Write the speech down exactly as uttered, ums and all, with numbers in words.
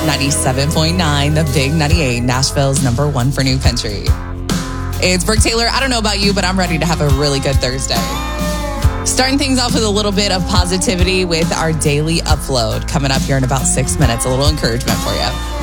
ninety-seven point nine, the Big ninety-eight, Nashville's number one for new country. It's Brooke Taylor. I don't know about you, but I'm ready to have a really good Thursday. Starting things off with a little bit of positivity with our daily upload coming up here in about six minutes. A little encouragement for you.